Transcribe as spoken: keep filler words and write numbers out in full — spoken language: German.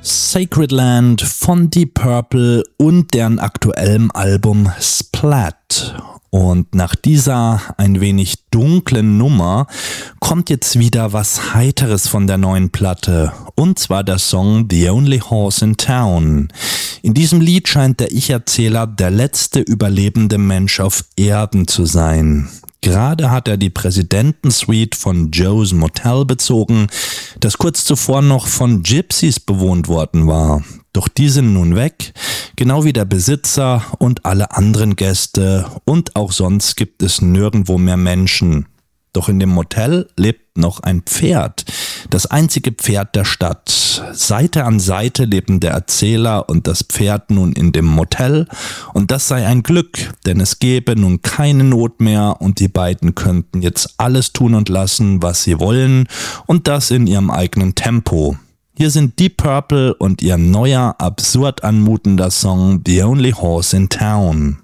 Sacred Land von Deep Purple und deren aktuellem Album Splat. Und nach dieser ein wenig dunklen Nummer kommt jetzt wieder was Heiteres von der neuen Platte. Und zwar der Song The Only Horse in Town. In diesem Lied scheint der Ich-Erzähler der letzte überlebende Mensch auf Erden zu sein. Gerade hat er die Präsidentensuite von Joe's Motel bezogen, das kurz zuvor noch von Gypsies bewohnt worden war. Doch die sind nun weg, genau wie der Besitzer und alle anderen Gäste, und auch sonst gibt es nirgendwo mehr Menschen. Doch in dem Motel lebt noch ein Pferd, das einzige Pferd der Stadt. Seite an Seite leben der Erzähler und das Pferd nun in dem Motel, und das sei ein Glück, denn es gäbe nun keine Not mehr und die beiden könnten jetzt alles tun und lassen, was sie wollen, und das in ihrem eigenen Tempo. Hier sind Deep Purple und ihr neuer, absurd anmutender Song The Only Horse in Town.